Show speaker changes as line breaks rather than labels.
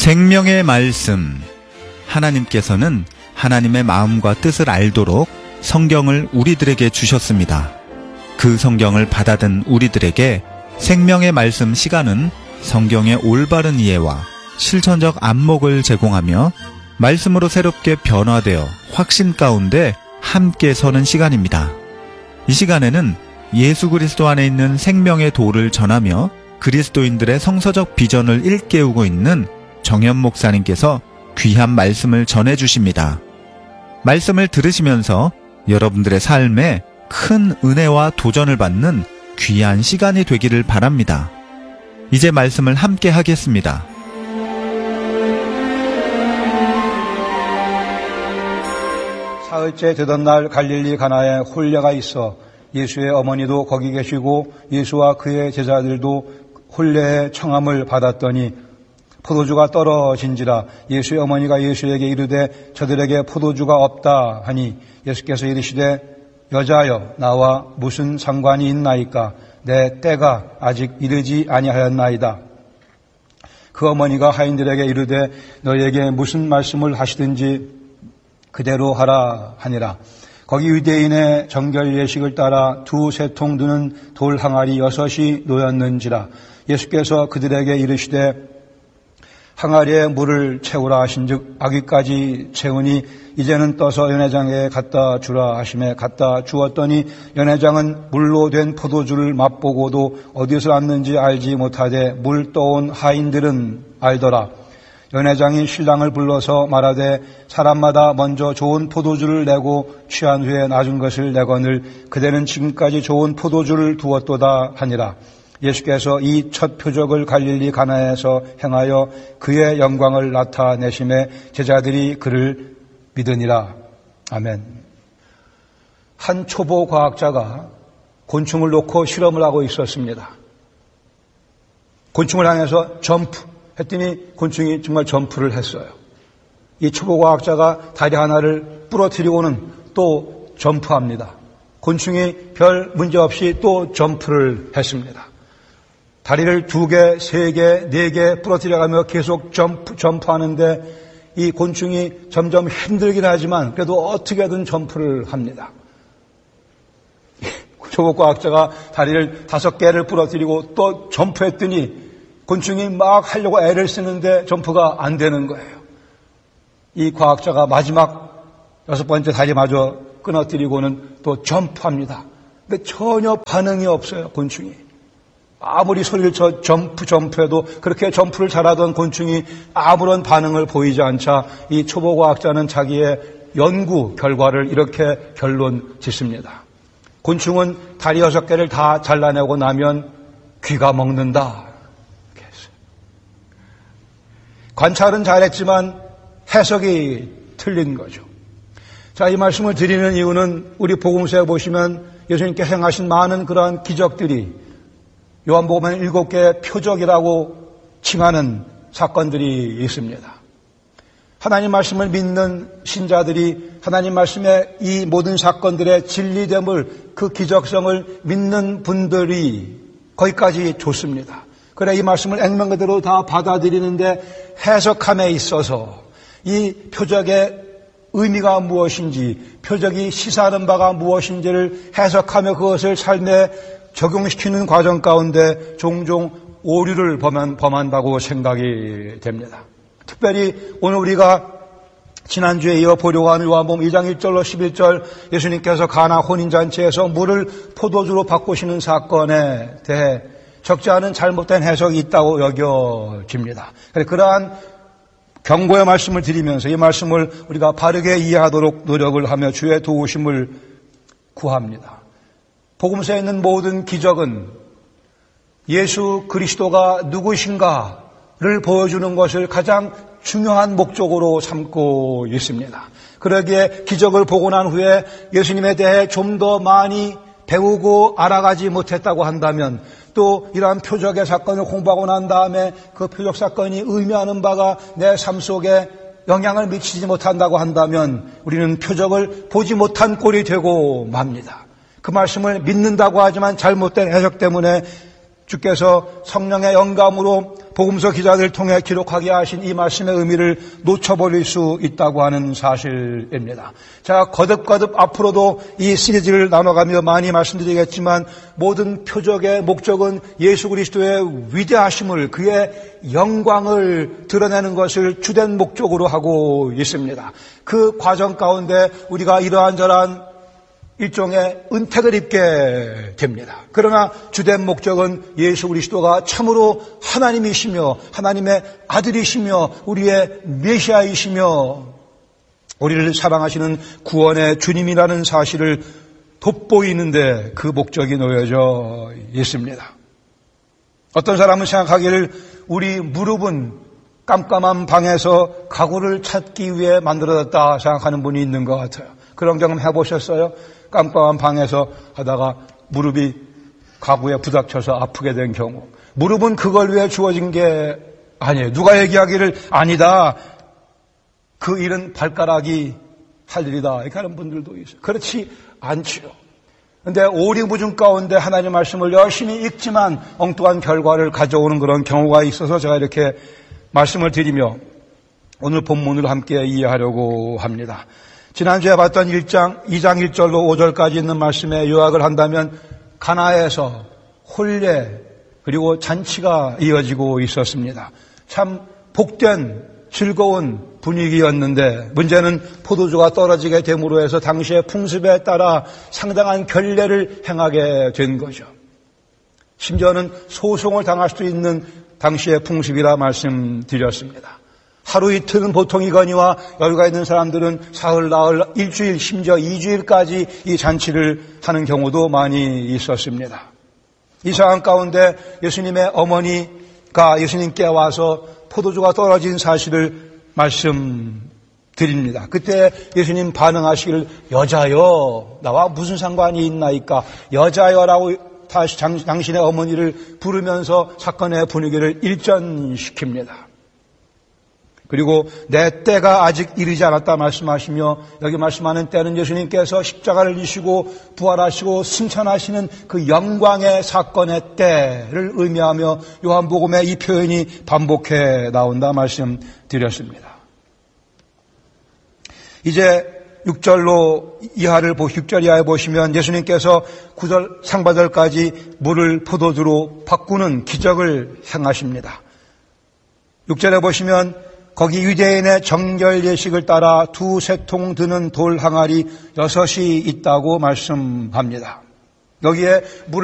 생명의 말씀. 하나님께서는 하나님의 마음과 뜻을 알도록 성경을 우리들에게 주셨습니다. 그 성경을 받아든 우리들에게 생명의 말씀 시간은 성경의 올바른 이해와 실천적 안목을 제공하며 말씀으로 새롭게 변화되어 확신 가운데 함께 서는 시간입니다. 이 시간에는 예수 그리스도 안에 있는 생명의 도를 전하며 그리스도인들의 성서적 비전을 일깨우고 있는 정현 목사님께서 귀한 말씀을 전해주십니다. 말씀을 들으시면서 여러분들의 삶에 큰 은혜와 도전을 받는 귀한 시간이 되기를 바랍니다. 이제 말씀을 함께 하겠습니다.
사흘째 되던 날 갈릴리 가나에 혼례가 있어 예수의 어머니도 거기 계시고 예수와 그의 제자들도 혼례의 청함을 받았더니 포도주가 떨어진지라. 예수의 어머니가 예수에게 이르되 저들에게 포도주가 없다 하니 예수께서 이르시되 여자여 나와 무슨 상관이 있나이까? 내 때가 아직 이르지 아니하였나이다. 그 어머니가 하인들에게 이르되 너희에게 무슨 말씀을 하시든지 그대로 하라 하니라. 거기 유대인의 정결 예식을 따라 두세 통 드는 돌 항아리 6이 놓였는지라. 예수께서 그들에게 이르시되 항아리에 물을 채우라 하신즉 아귀까지 채우니 이제는 떠서 연회장에 갖다 주라 하심에 갖다 주었더니 연회장은 물로 된 포도주를 맛보고도 어디서 났는지 알지 못하되 물 떠온 하인들은 알더라. 연회장이 신랑을 불러서 말하되 사람마다 먼저 좋은 포도주를 내고 취한 후에 낮은 것을 내거늘 그대는 지금까지 좋은 포도주를 두었도다 하니라. 예수께서 이 첫 표적을 갈릴리 가나에서 행하여 그의 영광을 나타내심에 제자들이 그를 믿으니라. 아멘. 한 초보 과학자가 곤충을 놓고 실험을 하고 있었습니다. 곤충을 향해서 점프 했더니 곤충이 정말 점프를 했어요. 이 초보 과학자가 다리 하나를 부러뜨리고는 또 점프합니다. 곤충이 별 문제 없이 또 점프를 했습니다. 다리를 2개, 3개, 4개 부러뜨려가며 계속 점프하는데 이 곤충이 점점 힘들긴 하지만 그래도 어떻게든 점프를 합니다. 초보 과학자가 다리를 5개를 부러뜨리고 또 점프했더니 곤충이 막 하려고 애를 쓰는데 점프가 안 되는 거예요. 이 과학자가 마지막 6번째 다리마저 끊어뜨리고는 또 점프합니다. 근데 전혀 반응이 없어요, 곤충이. 아무리 소리를 쳐 점프해도 그렇게 점프를 잘하던 곤충이 아무런 반응을 보이지 않자 이 초보 과학자는 자기의 연구 결과를 이렇게 결론 짓습니다. 곤충은 다리 6개를 다 잘라내고 나면 귀가 먹는다. 이렇게 했어요. 관찰은 잘했지만 해석이 틀린 거죠. 자, 이 말씀을 드리는 이유는 우리 복음서에 보시면 예수님께 행하신 많은 그러한 기적들이 요한복음에는 7개의 표적이라고 칭하는 사건들이 있습니다. 하나님 말씀을 믿는 신자들이 하나님 말씀의 이 모든 사건들의 진리됨을, 그 기적성을 믿는 분들이 거기까지 좋습니다. 그래 이 말씀을 액면 그대로 다 받아들이는데 해석함에 있어서 이 표적의 의미가 무엇인지, 표적이 시사하는 바가 무엇인지를 해석하며 그것을 삶에 적용시키는 과정 가운데 종종 오류를 범한다고 생각이 됩니다. 특별히 오늘 우리가 지난주에 이어 보려고 하는 요한복음 2장 1절로 11절 예수님께서 가나 혼인잔치에서 물을 포도주로 바꾸시는 사건에 대해 적지 않은 잘못된 해석이 있다고 여겨집니다. 그러한 경고의 말씀을 드리면서 이 말씀을 우리가 바르게 이해하도록 노력을 하며 주의 도우심을 구합니다. 복음서에 있는 모든 기적은 예수 그리스도가 누구신가를 보여주는 것을 가장 중요한 목적으로 삼고 있습니다. 그러기에 기적을 보고 난 후에 예수님에 대해 좀 더 많이 배우고 알아가지 못했다고 한다면, 또 이러한 표적의 사건을 공부하고 난 다음에 그 표적 사건이 의미하는 바가 내 삶 속에 영향을 미치지 못한다고 한다면 우리는 표적을 보지 못한 꼴이 되고 맙니다. 그 말씀을 믿는다고 하지만 잘못된 해석 때문에 주께서 성령의 영감으로 복음서 기자들을 통해 기록하게 하신 이 말씀의 의미를 놓쳐버릴 수 있다고 하는 사실입니다. 제가 거듭거듭 앞으로도 이 시리즈를 나눠가며 많이 말씀드리겠지만 모든 표적의 목적은 예수 그리스도의 위대하심을, 그의 영광을 드러내는 것을 주된 목적으로 하고 있습니다. 그 과정 가운데 우리가 이러한저러한 일종의 은택을 입게 됩니다. 그러나 주된 목적은 예수 그리스도가 참으로 하나님이시며 하나님의 아들이시며 우리의 메시아이시며 우리를 사랑하시는 구원의 주님이라는 사실을 돋보이는데 그 목적이 놓여져 있습니다. 어떤 사람은 생각하기를 우리 무릎은 깜깜한 방에서 가구를 찾기 위해 만들어졌다 생각하는 분이 있는 것 같아요. 그런 경험 해보셨어요? 깜깜한 방에서 하다가 무릎이 가구에 부닥쳐서 아프게 된 경우. 무릎은 그걸 위해 주어진 게 아니에요. 누가 얘기하기를 아니다. 그 일은 발가락이 할 일이다. 이렇게 하는 분들도 있어요. 그렇지 않지요. 그런데 오리무중 가운데 하나님의 말씀을 열심히 읽지만 엉뚱한 결과를 가져오는 그런 경우가 있어서 제가 이렇게 말씀을 드리며 오늘 본문을 함께 이해하려고 합니다. 지난주에 봤던 2장 1절로 5절까지 있는 말씀에 요약을 한다면 가나에서 혼례 그리고 잔치가 이어지고 있었습니다. 참 복된 즐거운 분위기였는데 문제는 포도주가 떨어지게 됨으로 해서 당시의 풍습에 따라 상당한 결례를 행하게 된 거죠. 심지어는 소송을 당할 수도 있는 당시의 풍습이라 말씀드렸습니다. 하루 이틀은 보통이거니와 여유가 있는 사람들은 사흘, 나흘, 일주일, 심지어 2주일까지 이 잔치를 하는 경우도 많이 있었습니다. 이 상황 가운데 예수님의 어머니가 예수님께 와서 포도주가 떨어진 사실을 말씀드립니다. 그때 예수님 반응하시기를 여자여 나와 무슨 상관이 있나이까 여자여라고 다시 당신의 어머니를 부르면서 사건의 분위기를 일전시킵니다. 그리고 내 때가 아직 이르지 않았다 말씀하시며 여기 말씀하는 때는 예수님께서 십자가를 지시고 부활하시고 승천하시는 그 영광의 사건의 때를 의미하며 요한복음에 이 표현이 반복해 나온다 말씀드렸습니다. 이제 6절 이하에 보시면 예수님께서 9절 상반절까지 물을 포도주로 바꾸는 기적을 행하십니다. 6절에 보시면 거기 유대인의 정결 예식을 따라 2-3통 드는 돌 항아리 6이 있다고 말씀합니다. 여기에 물을